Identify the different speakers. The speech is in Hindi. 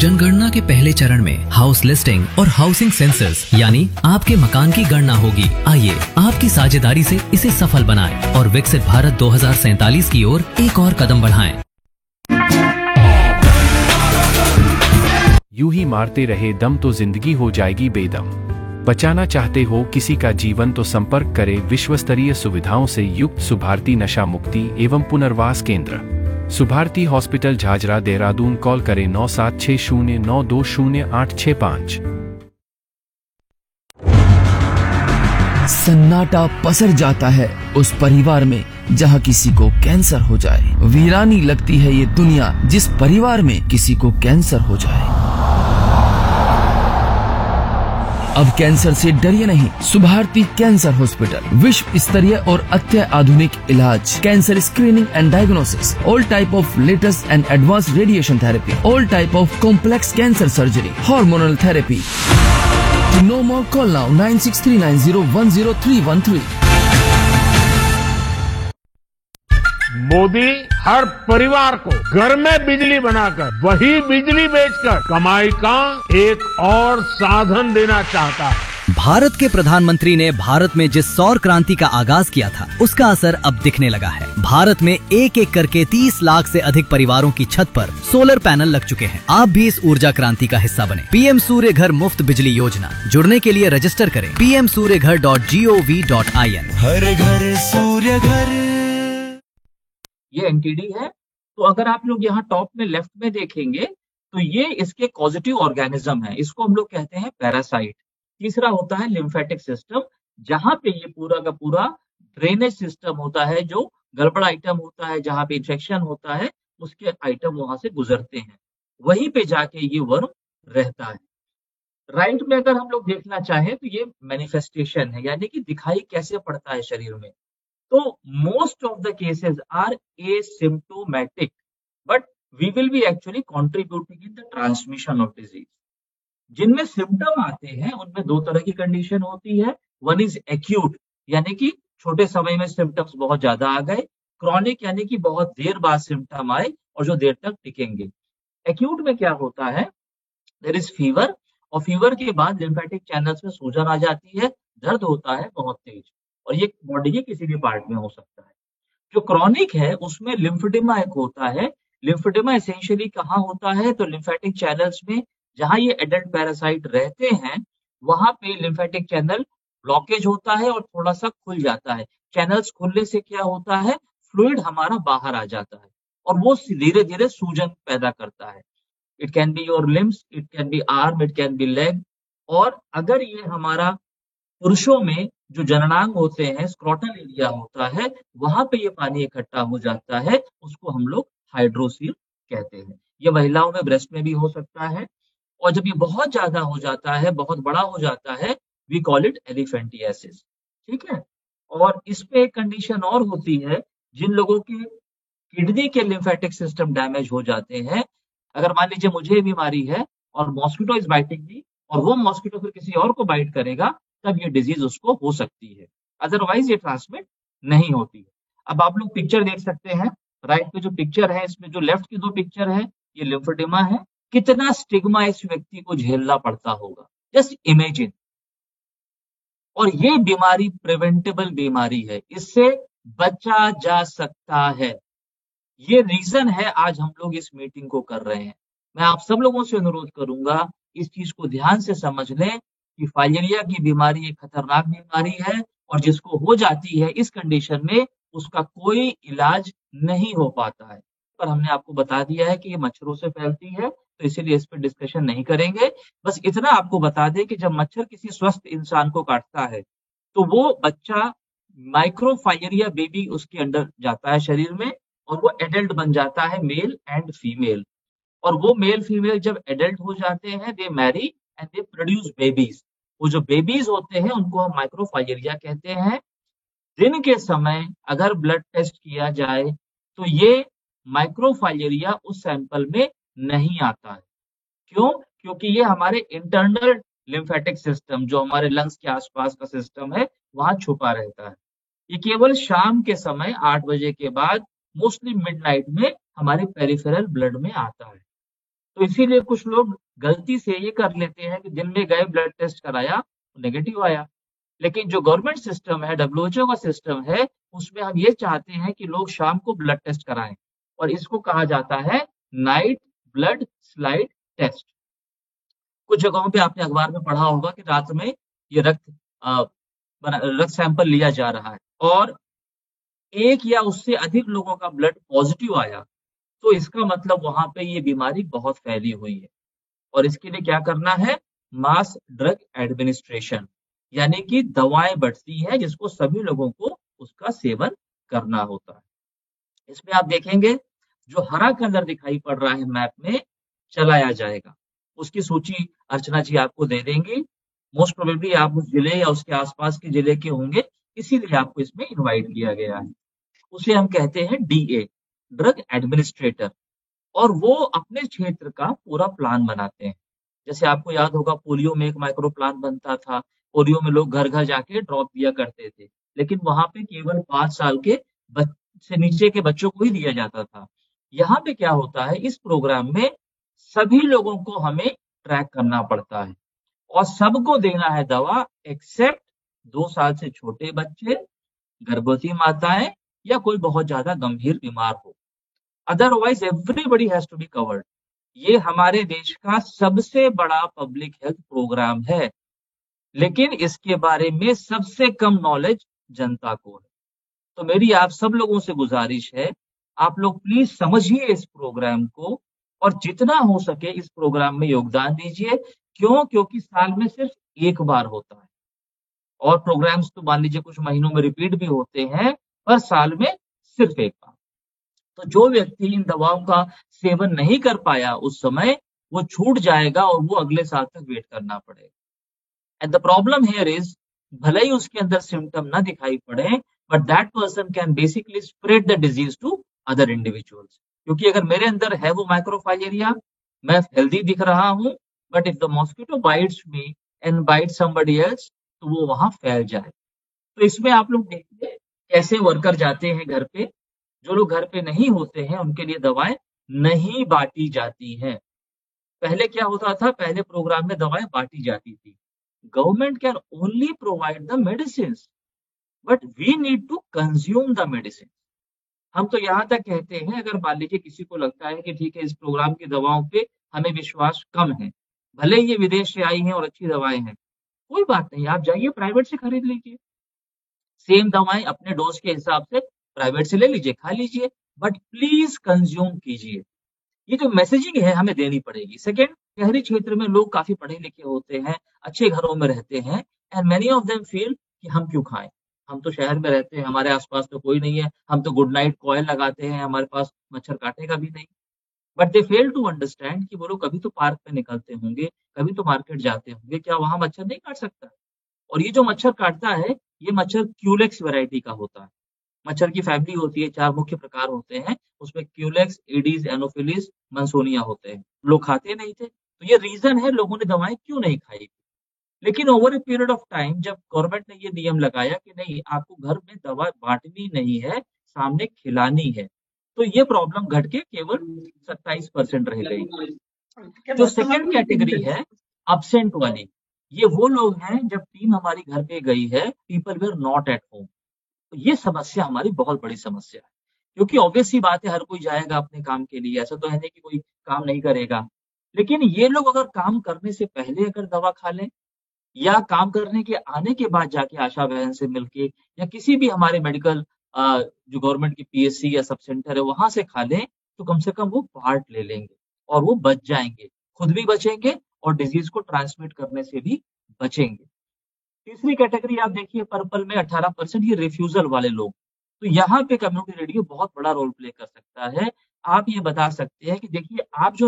Speaker 1: जनगणना के पहले चरण में हाउस लिस्टिंग और हाउसिंग सेंसस यानी आपके मकान की गणना होगी। आइए आपकी साझेदारी से इसे सफल बनाएं और विकसित भारत 2047 की ओर एक और कदम बढ़ाएं।
Speaker 2: यूं ही मारते रहे दम तो जिंदगी हो जाएगी बेदम। बचाना चाहते हो किसी का जीवन तो संपर्क करें विश्वस्तरीय सुविधाओं से युक्त सुभारती नशा मुक्ति एवं पुनर्वास केंद्र, सुभारती हॉस्पिटल झाझरा देहरादून। कॉल करें 9760920865।
Speaker 3: सन्नाटा पसर जाता है उस परिवार में जहां किसी को कैंसर हो जाए। वीरानी लगती है ये दुनिया जिस परिवार में किसी को कैंसर हो जाए। अब कैंसर से डरिए नहीं। सुभारती कैंसर हॉस्पिटल, विश्व स्तरीय और अत्याधुनिक इलाज, cancer screening and diagnosis, all type of latest and advanced radiation therapy, all type of complex cancer surgery, hormonal therapy. To know more, call now 9639010313।
Speaker 4: Modi हर परिवार को घर में बिजली बनाकर वही बिजली बेचकर कमाई का एक और साधन देना चाहता है।
Speaker 5: भारत के प्रधानमंत्री ने भारत में जिस सौर क्रांति का आगाज किया था उसका असर अब दिखने लगा है। भारत में एक एक करके 30 लाख से अधिक परिवारों की छत पर सोलर पैनल लग चुके हैं। आप भी इस ऊर्जा क्रांति का हिस्सा बने। पीएम सूर्य घर मुफ्त बिजली योजना, जुड़ने के लिए रजिस्टर करें pmsuryaghar.gov.in।
Speaker 6: हर घर सूर्य घर।
Speaker 7: ये एनटीडी है। तो अगर आप लोग यहाँ टॉप में लेफ्ट में देखेंगे तो ये इसके कॉजेटिव ऑर्गेनिज्म है। इसको हम लोग कहते हैं पैरासाइट। तीसरा होता है लिम्फेटिक सिस्टम, जहां पे ये पूरा का पूरा ड्रेनेज सिस्टम होता है, जो गड़बड़ आइटम होता है, जहां पे इन्फेक्शन होता है उसके आइटम वहां से गुजरते हैं, वहीं पे जाके ये वर्म रहता है। राइट में अगर हम लोग देखना चाहें तो ये मैनिफेस्टेशन है, यानी कि दिखाई कैसे पड़ता है शरीर में। तो most of the cases are asymptomatic, but we will be actually contributing in the transmission of disease. जिनमें सिम्टम आते हैं उनमें दो तरह की कंडीशन होती है। वन इज एक्यूट, यानी कि छोटे समय में सिम्टम्स बहुत ज्यादा आ गए। क्रॉनिक यानी कि बहुत देर बाद सिम्टम आए और जो देर तक टिकेंगे। एक्यूट में क्या होता है, देयर इज फीवर, और फीवर के बाद लिम्फेटिक चैनल्स में सूजन आ जाती है, दर्द होता है बहुत तेज, और ये बॉडी के किसी भी पार्ट में हो सकता है। जो क्रॉनिक है उसमें लिम्फेडेमा एक होता है। लिम्फेडेमा एसेंशियली कहाँ होता है, तो लिम्फेटिक चैनल्स में जहां ये एडल्ट पैरासाइट रहते हैं वहां पे लिम्फेटिक चैनल ब्लॉकेज होता है और थोड़ा सा खुल जाता है। चैनल्स खुलने से क्या होता है, फ्लूइड हमारा बाहर आ जाता है और वो धीरे धीरे सूजन पैदा करता है। It can be your limbs, it can be arm, it can be leg. और अगर ये हमारा पुरुषों में जो जननांग होते हैं, स्क्रोटल एरिया होता है, वहां पे ये पानी इकट्ठा हो जाता है, उसको हम लोग हाइड्रोसील कहते हैं। ये महिलाओं में ब्रेस्ट में भी हो सकता है, और जब ये बहुत ज्यादा हो जाता है, बहुत बड़ा हो जाता है, वी कॉल इट एलिफेंटियासिस। ठीक है। और इसमें एक कंडीशन और होती है, जिन लोगों की किडनी के लिम्फेटिक सिस्टम डैमेज हो जाते हैं। अगर मान लीजिए मुझे बीमारी है और मॉस्किटो इज बाइटिंग मी, और वो मॉस्किटो फिर किसी और को बाइट करेगा, तब ये डिजीज उसको हो सकती है। अदरवाइज ये ट्रांसमिट नहीं होती है। अब आप लोग पिक्चर देख सकते हैं, राइट पे जो पिक्चर है, इसमें जो लेफ्ट की दो पिक्चर है, ये लिम्फेडेमा है। कितना स्टिग्मा इस व्यक्ति को झेलना पड़ता होगा, जस्ट इमेजिन। और ये बीमारी प्रिवेंटेबल बीमारी है, इससे बचा जा सकता है। ये रीजन है आज हम लोग इस मीटिंग को कर रहे हैं। मैं आप सब लोगों से अनुरोध करूंगा, इस चीज को ध्यान से समझ लें कि फाइलेरिया की बीमारी एक खतरनाक बीमारी है, और जिसको हो जाती है इस कंडीशन में उसका कोई इलाज नहीं हो पाता है। पर हमने आपको बता दिया है कि ये मच्छरों से फैलती है, तो इसीलिए इस पर डिस्कशन नहीं करेंगे। बस इतना आपको बता दें कि जब मच्छर किसी स्वस्थ इंसान को काटता है तो वो बच्चा माइक्रोफाइलेरिया बेबी उसके अंदर जाता है शरीर में, और वो एडल्ट बन जाता है, मेल एंड फीमेल। और वो मेल फीमेल जब एडल्ट हो जाते हैं, दे Mary and they produce babies. वो जो बेबीज होते हैं उनको हम माइक्रोफाइलेरिया कहते हैं। दिन के समय अगर ब्लड टेस्ट किया जाए तो ये माइक्रोफाइलेरिया उस सैंपल में नहीं आता है। क्यों? क्योंकि ये हमारे इंटरनल लिम्फेटिक सिस्टम, जो हमारे लंग्स के आसपास का सिस्टम है, वहां छुपा रहता है। ये केवल शाम के समय 8 बजे के बाद, मोस्टली मिडनाइट में, हमारे पेरिफेरल ब्लड में आता है। तो इसीलिए कुछ लोग गलती से ये कर लेते हैं कि दिन में गए ब्लड टेस्ट कराया, नेगेटिव आया। लेकिन जो गवर्नमेंट सिस्टम है, डब्ल्यूएचओ का सिस्टम है, उसमें हम ये चाहते हैं कि लोग शाम को ब्लड टेस्ट कराएं और इसको कहा जाता है नाइट ब्लड स्लाइड टेस्ट। कुछ जगहों पे आपने अखबार में पढ़ा होगा कि रात में ये रक्त सैंपल लिया जा रहा है और एक या उससे अधिक लोगों का ब्लड पॉजिटिव आया, तो इसका मतलब वहां पे ये बीमारी बहुत फैली हुई है और इसके लिए क्या करना है, मास ड्रग एडमिनिस्ट्रेशन, यानी कि दवाएं बढ़ती हैं जिसको सभी लोगों को उसका सेवन करना होता है। इसमें आप देखेंगे जो हरा कलर दिखाई पड़ रहा है मैप में, चलाया जाएगा, उसकी सूची अर्चना जी आपको दे देंगी। मोस्ट प्रोबेबली आप उस जिले या उसके आसपास के जिले के होंगे, इसीलिए आपको इसमें इनवाइट किया गया है। उसे हम कहते हैं डीए, ड्रग एडमिनिस्ट्रेटर, और वो अपने क्षेत्र का पूरा प्लान बनाते हैं। जैसे आपको याद होगा पोलियो में एक माइक्रो प्लान बनता था, पोलियो में लोग घर घर जाके ड्रॉप दिया करते थे, लेकिन वहां पे केवल 5 साल के से नीचे के बच्चों को ही दिया जाता था। यहाँ पे क्या होता है, इस प्रोग्राम में सभी लोगों को हमें ट्रैक करना पड़ता है और सबको देना है दवा एक्सेप्ट 2 साल से छोटे बच्चे, गर्भवती माताएं या कोई बहुत ज्यादा गंभीर बीमार हो। Otherwise everybody has to be covered. ये हमारे देश का सबसे बड़ा पब्लिक हेल्थ प्रोग्राम है, लेकिन इसके बारे में सबसे कम नॉलेज जनता को है। तो मेरी आप सब लोगों से गुजारिश है, आप लोग प्लीज समझिए इस प्रोग्राम को और जितना हो सके इस प्रोग्राम में योगदान दीजिए। क्यों? क्योंकि साल में सिर्फ एक बार होता है और प्रोग्राम्स तो मान लीजिए कुछ महीनों में रिपीट भी होते हैं, पर साल में सिर्फ एक बार। तो जो व्यक्ति इन दवाओं का सेवन नहीं कर पाया उस समय, वो छूट जाएगा और वो अगले साल तक वेट करना पड़ेगा। And the problem here is, भले ही उसके अंदर सिम्टम ना दिखाई पड़े, but that person can basically spread the disease to other individuals. क्योंकि अगर मेरे अंदर है वो माइक्रोफाइलेरिया, मैं हेल्दी दिख रहा हूं, but if the mosquito bytes me and bite somebody else, तो वो वहां फैल जाए। तो इसमें आप लोग देखिए कैसे वर्कर जाते हैं घर पे। जो लोग घर पे नहीं होते हैं उनके लिए दवाएं नहीं बांटी जाती हैं। पहले क्या होता था, पहले प्रोग्राम में दवाएं बांटी जाती थी। Government can only provide the medicine, but we need to consume the medicine. हम तो यहाँ तक कहते हैं, अगर मान लीजिए किसी को लगता है कि ठीक है इस प्रोग्राम की दवाओं पे हमें विश्वास कम है, भले ये विदेश से आई हैं और अच्छी दवाएं हैं, कोई बात नहीं, आप जाइए प्राइवेट से खरीद लीजिए। सेम दवाएं अपने डोज के हिसाब से प्राइवेट से ले लीजिए, खा लीजिए, बट प्लीज कंज्यूम कीजिए। ये जो मैसेजिंग है हमें देनी पड़ेगी। सेकेंड, शहरी क्षेत्र में लोग काफी पढ़े लिखे होते हैं, अच्छे घरों में रहते हैं, and many of them feel कि हम क्यों खाएं, हम तो शहर में रहते हैं, हमारे आसपास तो कोई नहीं है, हम तो गुड नाइट कॉयल लगाते हैं, हमारे पास मच्छर काटेगा भी नहीं। But they fail to understand कि वो लोग कभी तो पार्क में निकलते होंगे, कभी तो मार्केट जाते होंगे, क्या वहां मच्छर नहीं काट सकता? और ये जो मच्छर काटता है, ये मच्छर क्यूलेक्स वैरायटी का होता है। मच्छर की फैमिली होती है, 4 मुख्य प्रकार होते हैं, उसमें क्यूलेक्स, एडीज, एनोफिलिस, मंसोनिया होते हैं। लोग खाते नहीं थे, तो ये रीजन है लोगों ने दवाएं क्यों नहीं खाई। लेकिन over a period of time जब गवर्नमेंट ने ये नियम लगाया कि नहीं, आपको घर में दवा बांटनी नहीं है, सामने खिलानी है, तो ये प्रॉब्लम घट के केवल 27% रह गई। जो सेकेंड कैटेगरी है अब्सेंट वाली, ये वो लोग हैं जब टीम हमारी घर पे गई है, people were not at home. ये समस्या हमारी बहुत बड़ी समस्या है, क्योंकि ऑब्वियस सी बात है हर कोई जाएगा अपने काम के लिए, ऐसा तो है नहीं कि कोई काम नहीं करेगा। लेकिन ये लोग अगर काम करने से पहले अगर दवा खा लें या काम करने के आने के बाद जाके आशा बहन से मिलके या किसी भी हमारे मेडिकल जो गवर्नमेंट की पीएचसी या सब सेंटर है वहां से खा लें, तो कम से कम वो पार्ट ले लेंगे और वो बच जाएंगे, खुद भी बचेंगे और डिजीज को ट्रांसमिट करने से भी बचेंगे। तीसरी कैटेगरी आप देखिए पर्पल में 18%, ये रिफ्यूजल वाले लोग। तो यहाँ पे कम्युनिटी रेडियो बहुत बड़ा रोल प्ले कर सकता है। आप ये बता सकते हैं कि देखिए आप जो